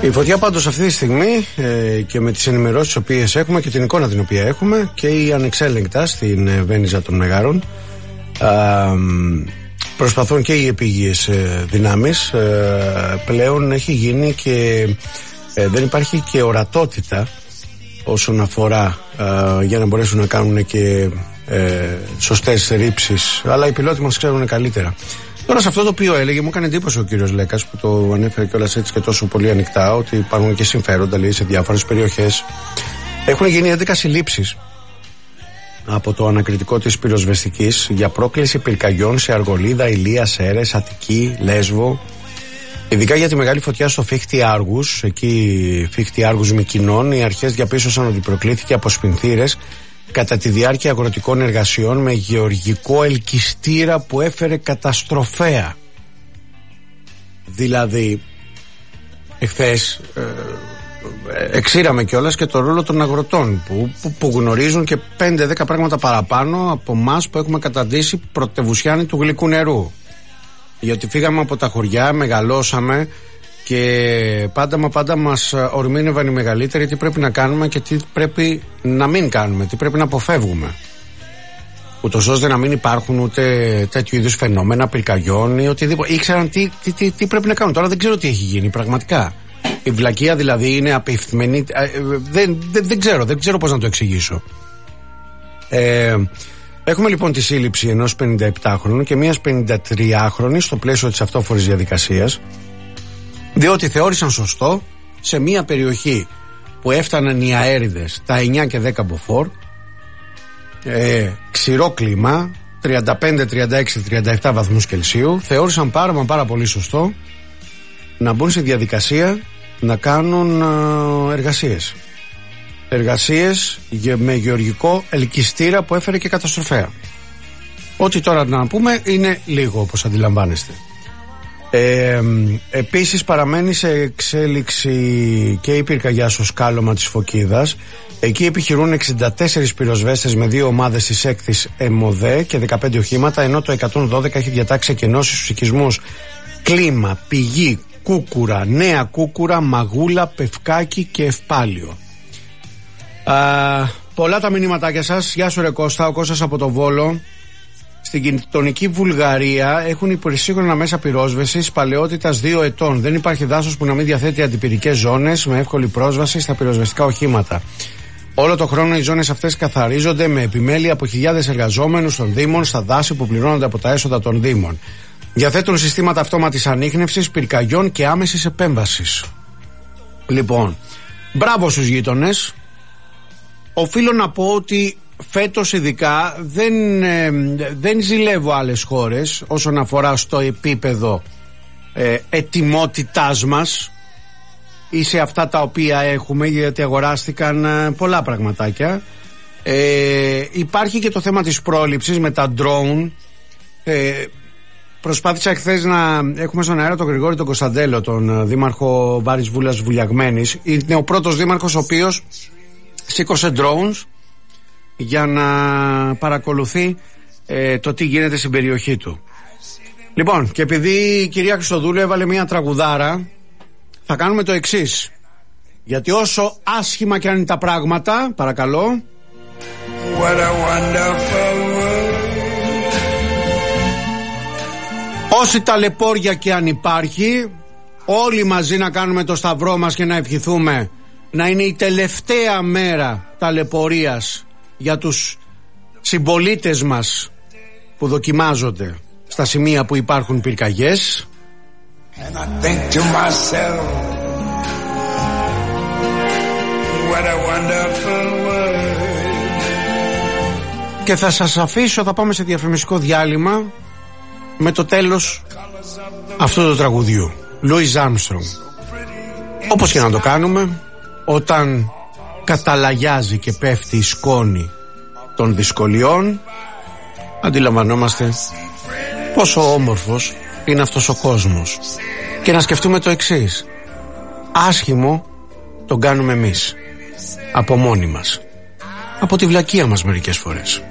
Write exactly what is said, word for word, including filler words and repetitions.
Η φωτιά πάντως αυτή τη στιγμή ε, και με τις ενημερώσεις τις οποίες έχουμε και την εικόνα την οποία έχουμε και η ανεξέλεγκτα στην ε, Βένιζα των Μεγάρων, ε, προσπαθούν και οι επίγειες ε, δυνάμεις, ε, πλέον έχει γίνει και ε, δεν υπάρχει και ορατότητα όσον αφορά ε, για να μπορέσουν να κάνουν και ε, σωστές ρήψεις, αλλά οι πιλότοι μας ξέρουν καλύτερα. Τώρα σε αυτό το οποίο έλεγε, μου έκανε εντύπωση ο κύριος Λέκας που το ανέφερε κιόλας έτσι και τόσο πολύ ανοιχτά, ότι υπάρχουν και συμφέροντα, λέει, σε διάφορες περιοχές. Έχουν γίνει έντεκα συλλήψεις από το ανακριτικό της πυροσβεστικής για πρόκληση πυρκαγιών σε Αργολίδα, Ηλία, Σέρες, Αττική, Λέσβο. Ειδικά για τη μεγάλη φωτιά στο Φίχτη Άργους, εκεί Φίχτη Άργους Μικοινών, οι αρχές διαπίστωσαν ότι προκλήθηκε από σπινθήρες κατά τη διάρκεια αγροτικών εργασιών με γεωργικό ελκυστήρα που έφερε καταστροφέα. Δηλαδή, εχθές ε, εξήραμε κιόλας και το ρόλο των αγροτών που, που, που γνωρίζουν και πέντε δέκα πράγματα παραπάνω από εμάς που έχουμε καταντήσει πρωτευουσιάνοι του γλυκού νερού. Γιατί φύγαμε από τα χωριά, μεγαλώσαμε και πάντα μα πάντα μας ορμήνευαν οι μεγαλύτεροι τι πρέπει να κάνουμε και τι πρέπει να μην κάνουμε, τι πρέπει να αποφεύγουμε, ούτως ώστε να μην υπάρχουν ούτε τέτοιου είδους φαινόμενα πυρκαγιών ή οτιδήποτε. Ήξεραν τι, τι, τι, τι πρέπει να κάνουν. Τώρα δεν ξέρω τι έχει γίνει πραγματικά. Η βλακεία δηλαδή είναι απειφθμένη. Δεν, δεν, δεν ξέρω, δεν ξέρω πώς να το εξηγήσω. Ε, έχουμε λοιπόν τη σύλληψη ενός πενηνταεπτάχρονου και μιας πενηντατριάχρονης στο πλαίσιο της αυτόφορης διαδικασίας, διότι θεώρησαν σωστό σε μια περιοχή που έφταναν οι αέριδες τα εννιά και δέκα μποφόρ, ε, ξηρό κλίμα, τριάντα πέντε, τριάντα έξι, τριάντα επτά βαθμούς Κελσίου, θεώρησαν πάρα μα πάρα πολύ σωστό να μπουν σε διαδικασία να κάνουν ε, εργασίες. Εργασίες με γεωργικό ελκυστήρα που έφερε και καταστροφέα. Ό,τι τώρα να πούμε είναι λίγο, όπως αντιλαμβάνεστε. Ε, επίσης παραμένει σε εξέλιξη και η πυρκαγιά στο σκάλωμα της Φωκίδας. Εκεί επιχειρούν εξήντα τέσσερις πυροσβέστες με δύο ομάδες της έκθης ΕΜΟΔΕ και δεκαπέντε οχήματα, ενώ το εκατόν δώδεκα έχει διατάξει εκενώσεις στους οικισμούς Κλίμα, Πηγή, Κούκουρα, Νέα Κούκουρα, Μαγούλα, Πευκάκη και Ευπάλιο. Α, πολλά τα μηνύματάκια σας. Γεια σου ρε Κώστα, ο Κώστας από το Βόλο. Στην γειτονική Βουλγαρία έχουν υπερσύγχρονα μέσα πυρόσβεσης παλαιότητας δύο ετών. Δεν υπάρχει δάσος που να μην διαθέτει αντιπυρικές ζώνες με εύκολη πρόσβαση στα πυροσβεστικά οχήματα. Όλο το χρόνο οι ζώνες αυτές καθαρίζονται με επιμέλεια από χιλιάδες εργαζόμενους των Δήμων στα δάση που πληρώνονται από τα έσοδα των Δήμων. Διαθέτουν συστήματα αυτόματης ανίχνευσης, πυρκαγιών και άμεσης επέμβασης. Λοιπόν, μπράβο στους γείτονες. Οφείλω να πω ότι φέτος ειδικά δεν, ε, δεν ζηλεύω άλλες χώρες όσον αφορά στο επίπεδο ε, ετοιμότητάς μας ή σε αυτά τα οποία έχουμε, γιατί αγοράστηκαν ε, πολλά πραγματάκια. Ε, υπάρχει και το θέμα της πρόληψης με τα drone. ε, Προσπάθησα χθες να έχουμε στον αέρα τον Γρηγόρη τον Κωνσταντέλο, τον δήμαρχο Βάρης Βούλας Βουλιαγμένης. Είναι ο πρώτος δήμαρχος ο οποίος σήκωσε drones για να παρακολουθεί ε, το τι γίνεται στην περιοχή του. Λοιπόν, και επειδή η κυρία Χριστοδούλου έβαλε μια τραγουδάρα, θα κάνουμε το εξής. Γιατί όσο άσχημα και αν είναι τα πράγματα, παρακαλώ, What a wonderful world. Όση ταλαιπώρια και αν υπάρχει, όλοι μαζί να κάνουμε το σταυρό μας και να ευχηθούμε να είναι η τελευταία μέρα ταλαιπωρίας για τους συμπολίτες μας που δοκιμάζονται στα σημεία που υπάρχουν πυρκαγιές. And I think to myself, what a wonderful world. Και θα σας αφήσω, θα πάμε σε διαφημιστικό διάλειμμα με το τέλος αυτού του τραγουδιού, Louis Armstrong. Όπως και να το κάνουμε, όταν καταλαγιάζει και πέφτει η σκόνη των δυσκολιών, αντιλαμβανόμαστε πόσο όμορφος είναι αυτός ο κόσμος. Και να σκεφτούμε το εξής: άσχημο τον κάνουμε εμείς, από μόνοι μας, από τη βλακεία μας μερικές φορές.